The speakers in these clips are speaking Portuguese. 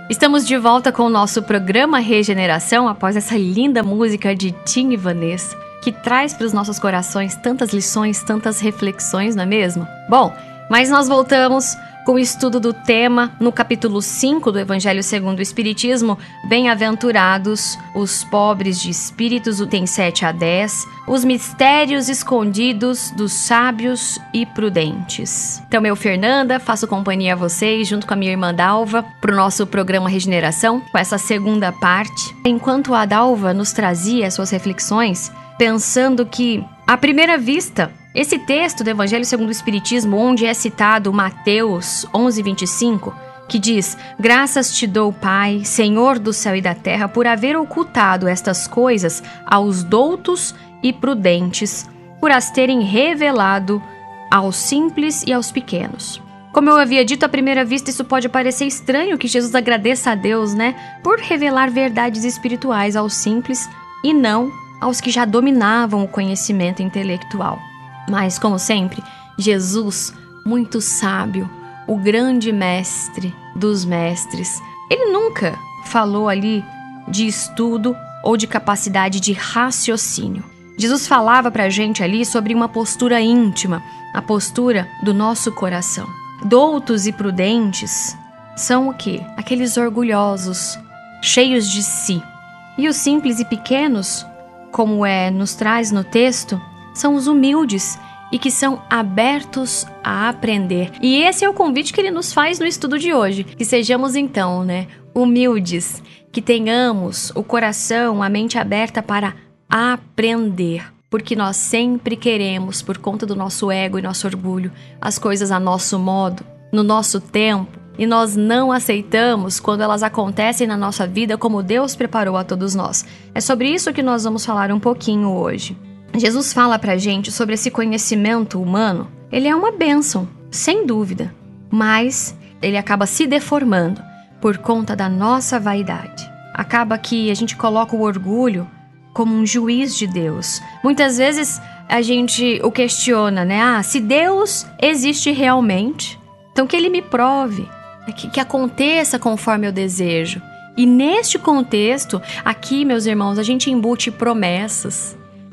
Estamos de volta com o nosso programa Regeneração após essa linda música de Tim e Vanessa, que traz para os nossos corações tantas lições, tantas reflexões, não é mesmo? Bom, mas nós voltamos com o estudo do tema no capítulo 5 do Evangelho segundo o Espiritismo. Bem-aventurados os pobres de espíritos, tem 7 a 10, os mistérios escondidos dos sábios e prudentes. Então, eu, Fernanda, faço companhia a vocês, junto com a minha irmã Dalva, para o nosso programa Regeneração, com essa segunda parte. Enquanto a Dalva nos trazia suas reflexões, pensando que, à primeira vista, esse texto do Evangelho segundo o Espiritismo, onde é citado Mateus 11:25, que diz: "Graças te dou, Pai, Senhor do céu e da terra, por haver ocultado estas coisas aos doutos e prudentes, por as terem revelado aos simples e aos pequenos." Como eu havia dito, à primeira vista, isso pode parecer estranho, que Jesus agradeça a Deus, por revelar verdades espirituais aos simples e não aos que já dominavam o conhecimento intelectual. Mas, como sempre, Jesus, muito sábio, o grande mestre dos mestres, ele nunca falou ali de estudo ou de capacidade de raciocínio. Jesus falava pra gente ali sobre uma postura íntima, a postura do nosso coração. Doutos e prudentes são o quê? Aqueles orgulhosos, cheios de si. E os simples e pequenos, como nos traz no texto, são os humildes e que são abertos a aprender. E esse é o convite que ele nos faz no estudo de hoje. Que sejamos então, humildes, que tenhamos o coração, a mente aberta para aprender. Porque nós sempre queremos, por conta do nosso ego e nosso orgulho, as coisas a nosso modo, no nosso tempo, e nós não aceitamos quando elas acontecem na nossa vida como Deus preparou a todos nós. É sobre isso que nós vamos falar um pouquinho hoje. Jesus fala pra gente sobre esse conhecimento humano. Ele é uma bênção, sem dúvida, mas ele acaba se deformando por conta da nossa vaidade. Acaba que a gente coloca o orgulho como um juiz de Deus. Muitas vezes a gente o questiona, se Deus existe realmente, então que ele me prove, que aconteça conforme eu desejo. E neste contexto, aqui, meus irmãos, a gente embute promessas,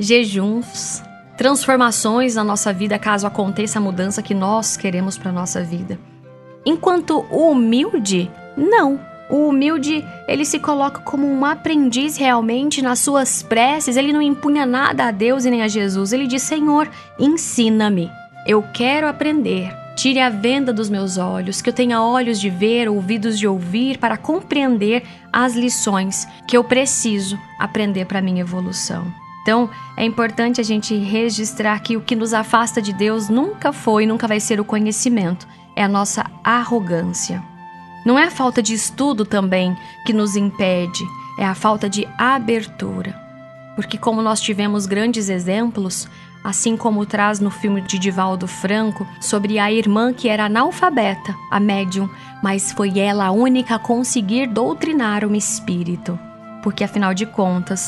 jejuns, transformações na nossa vida caso aconteça a mudança que nós queremos para a nossa vida. Enquanto o humilde, não. O humilde, ele se coloca como um aprendiz realmente nas suas preces. Ele não impunha nada a Deus e nem a Jesus. Ele diz: Senhor, ensina-me. Eu quero aprender. Tire a venda dos meus olhos, que eu tenha olhos de ver, ouvidos de ouvir, para compreender as lições que eu preciso aprender para a minha evolução. Então, é importante a gente registrar que o que nos afasta de Deus nunca foi e nunca vai ser o conhecimento. É a nossa arrogância. Não é a falta de estudo também que nos impede, é a falta de abertura. Porque como nós tivemos grandes exemplos, assim como traz no filme de Divaldo Franco, sobre a irmã que era analfabeta, a médium, mas foi ela a única a conseguir doutrinar um espírito. Porque afinal de contas,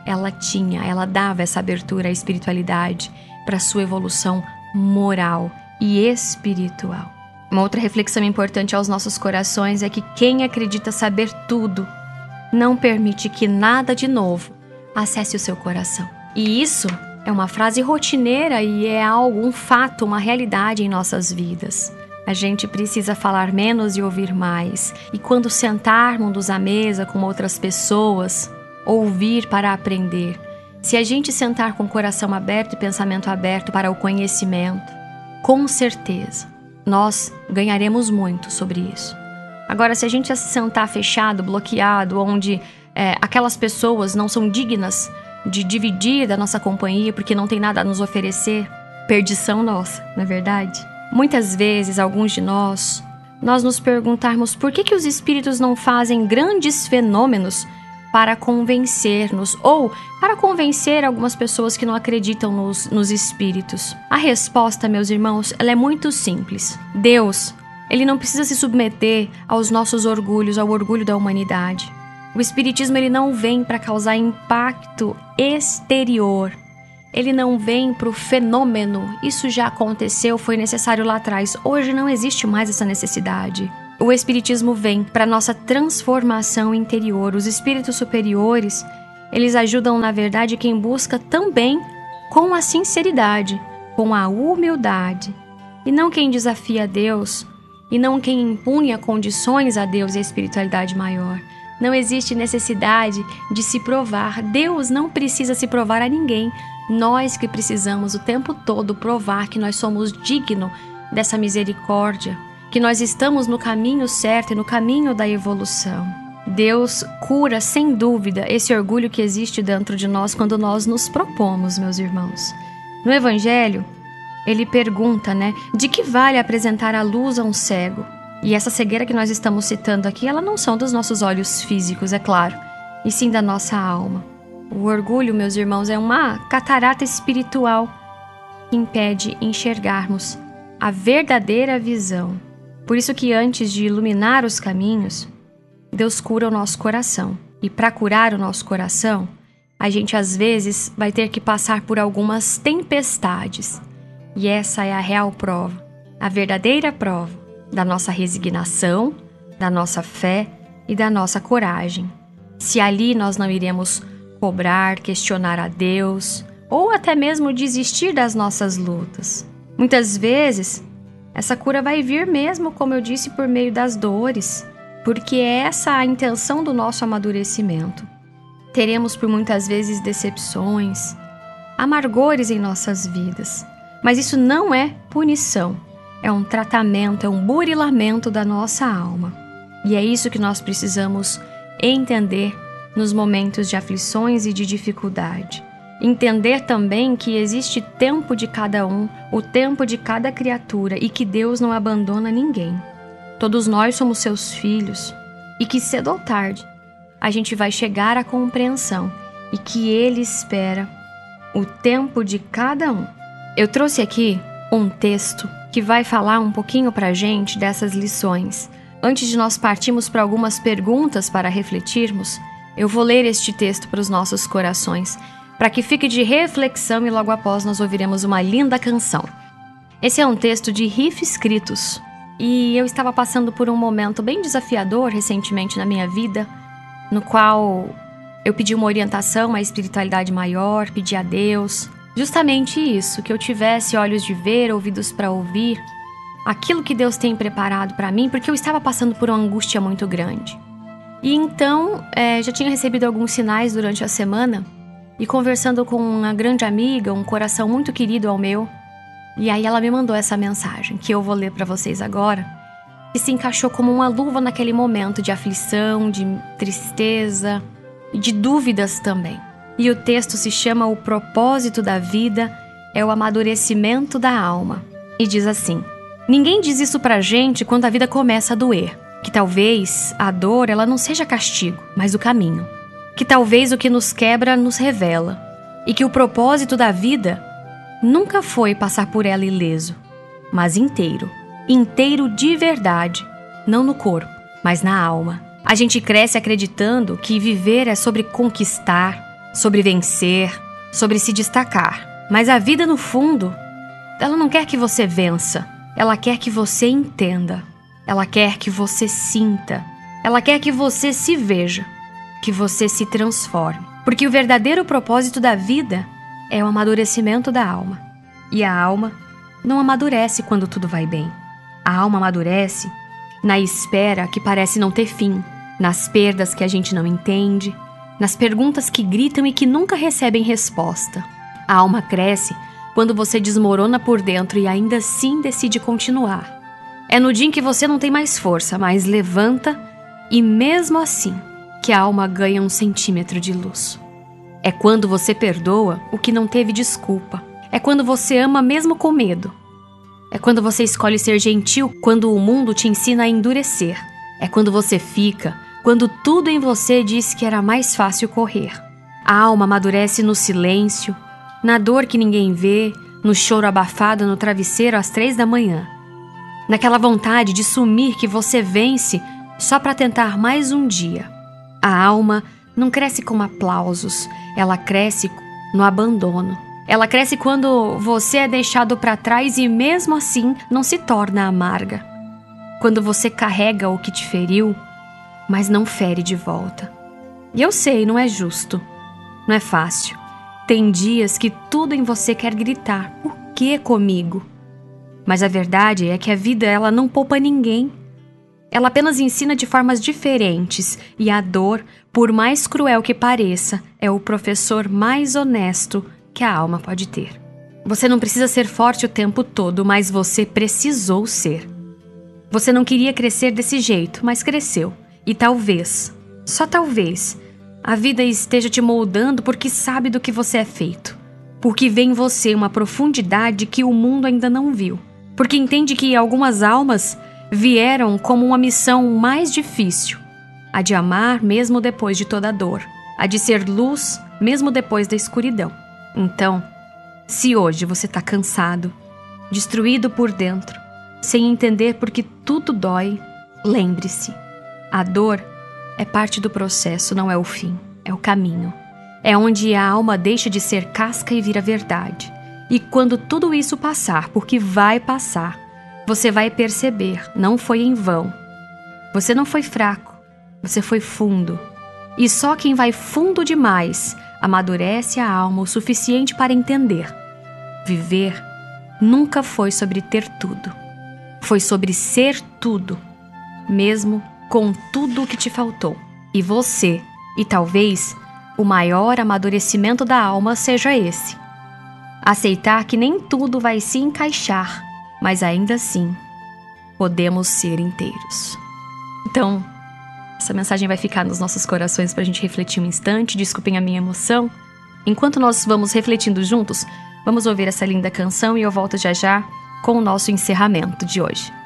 ela dava essa abertura à espiritualidade para sua evolução moral e espiritual. Uma outra reflexão importante aos nossos corações é que quem acredita saber tudo não permite que nada de novo acesse o seu coração. E isso é uma frase rotineira e é um fato, uma realidade em nossas vidas. A gente precisa falar menos e ouvir mais. E quando sentarmos à mesa com outras pessoas, ouvir para aprender. Se a gente sentar com o coração aberto e pensamento aberto para o conhecimento, com certeza, nós ganharemos muito sobre isso. Agora, se a gente se sentar fechado, bloqueado, onde aquelas pessoas não são dignas de dividir da nossa companhia porque não tem nada a nos oferecer, perdição nossa, não é verdade? Muitas vezes, alguns de nós nos perguntarmos por que os espíritos não fazem grandes fenômenos para convencer-nos ou para convencer algumas pessoas que não acreditam nos espíritos. A resposta, meus irmãos, ela é muito simples. Deus, ele não precisa se submeter aos nossos orgulhos, ao orgulho da humanidade. O espiritismo, ele não vem para causar impacto exterior. Ele não vem para o fenômeno. Isso já aconteceu, foi necessário lá atrás. Hoje não existe mais essa necessidade. o Espiritismo vem para nossa transformação interior. Os espíritos superiores, eles ajudam, na verdade, quem busca também com a sinceridade, com a humildade, e não quem desafia a Deus, e não quem impunha condições a Deus e a espiritualidade maior. Não existe necessidade de se provar. Deus não precisa se provar a ninguém. Nós que precisamos o tempo todo provar que nós somos dignos dessa misericórdia, que nós estamos no caminho certo e no caminho da evolução. Deus cura, sem dúvida, esse orgulho que existe dentro de nós quando nós nos propomos, meus irmãos. No Evangelho, ele pergunta, de que vale apresentar a luz a um cego? E essa cegueira que nós estamos citando aqui, ela não são dos nossos olhos físicos, é claro, e sim da nossa alma. O orgulho, meus irmãos, é uma catarata espiritual que impede enxergarmos a verdadeira visão. Por isso que antes de iluminar os caminhos, Deus cura o nosso coração. E para curar o nosso coração, a gente às vezes vai ter que passar por algumas tempestades. E essa é a real prova, a verdadeira prova da nossa resignação, da nossa fé e da nossa coragem. Se ali nós não iremos cobrar, questionar a Deus, ou até mesmo desistir das nossas lutas. Muitas vezes, essa cura vai vir mesmo, como eu disse, por meio das dores, porque é essa a intenção do nosso amadurecimento. Teremos por muitas vezes decepções, amargores em nossas vidas, mas isso não é punição, é um tratamento, é um burilamento da nossa alma. E é isso que nós precisamos entender nos momentos de aflições e de dificuldade. Entender também que existe tempo de cada um, o tempo de cada criatura, e que Deus não abandona ninguém. Todos nós somos seus filhos, e que cedo ou tarde a gente vai chegar à compreensão e que Ele espera o tempo de cada um. Eu trouxe aqui um texto que vai falar um pouquinho pra gente dessas lições. Antes de nós partirmos para algumas perguntas para refletirmos, eu vou ler este texto para os nossos corações, para que fique de reflexão, e logo após nós ouviremos uma linda canção. Esse é um texto de Riff Escritos, e eu estava passando por um momento bem desafiador recentemente na minha vida, no qual eu pedi uma orientação, uma espiritualidade maior, pedi a Deus justamente isso, que eu tivesse olhos de ver, ouvidos para ouvir aquilo que Deus tem preparado para mim, porque eu estava passando por uma angústia muito grande. E então, já tinha recebido alguns sinais durante a semana, e conversando com uma grande amiga, um coração muito querido ao meu, e aí ela me mandou essa mensagem, que eu vou ler para vocês agora, que se encaixou como uma luva naquele momento de aflição, de tristeza e de dúvidas também. E o texto se chama O Propósito da Vida é o Amadurecimento da Alma. E diz assim: ninguém diz isso pra gente quando a vida começa a doer. Que talvez a dor ela não seja castigo, mas o caminho. Que talvez o que nos quebra nos revela. E que o propósito da vida nunca foi passar por ela ileso, mas inteiro. Inteiro de verdade, não no corpo, mas na alma. A gente cresce acreditando que viver é sobre conquistar, sobre vencer, sobre se destacar. Mas a vida, no fundo, ela não quer que você vença. Ela quer que você entenda. Ela quer que você sinta. Ela quer que você se veja, que você se transforme. Porque o verdadeiro propósito da vida é o amadurecimento da alma. E a alma não amadurece quando tudo vai bem. A alma amadurece na espera que parece não ter fim, nas perdas que a gente não entende, nas perguntas que gritam e que nunca recebem resposta. A alma cresce quando você desmorona por dentro e ainda assim decide continuar. É no dia em que você não tem mais força, mas levanta, e mesmo assim que a alma ganha 1 centímetro de luz. É quando você perdoa o que não teve desculpa. É quando você ama mesmo com medo. É quando você escolhe ser gentil quando o mundo te ensina a endurecer. É quando você fica quando tudo em você diz que era mais fácil correr. A alma amadurece no silêncio, na dor que ninguém vê, no choro abafado no travesseiro às 3 da manhã. Naquela vontade de sumir que você vence só para tentar mais um dia. A alma não cresce com aplausos, ela cresce no abandono. Ela cresce quando você é deixado para trás e mesmo assim não se torna amarga. quando você carrega o que te feriu, mas não fere de volta. E eu sei, não é justo, não é fácil. Tem dias que tudo em você quer gritar: por que comigo? Mas a verdade é que a vida, ela não poupa ninguém. Ela apenas ensina de formas diferentes, e a dor, por mais cruel que pareça, é o professor mais honesto que a alma pode ter. Você não precisa ser forte o tempo todo, mas você precisou ser. Você não queria crescer desse jeito, mas cresceu. E talvez, só talvez, a vida esteja te moldando porque sabe do que você é feito. Porque vê em você uma profundidade que o mundo ainda não viu. Porque entende que algumas almas vieram como uma missão mais difícil, a de amar mesmo depois de toda a dor, a de ser luz mesmo depois da escuridão. Então, se hoje você está cansado, destruído por dentro, sem entender por que tudo dói, lembre-se, a dor é parte do processo, não é o fim, é o caminho. É onde a alma deixa de ser casca e vira verdade. E quando tudo isso passar, porque vai passar, você vai perceber, não foi em vão. Você não foi fraco, você foi fundo. E só quem vai fundo demais amadurece a alma o suficiente para entender. Viver nunca foi sobre ter tudo. Foi sobre ser tudo, mesmo com tudo o que te faltou. E você, e talvez o maior amadurecimento da alma seja esse: aceitar que nem tudo vai se encaixar, mas ainda assim, podemos ser inteiros. Então, essa mensagem vai ficar nos nossos corações para a gente refletir um instante. Desculpem a minha emoção. Enquanto nós vamos refletindo juntos, vamos ouvir essa linda canção e eu volto já já com o nosso encerramento de hoje.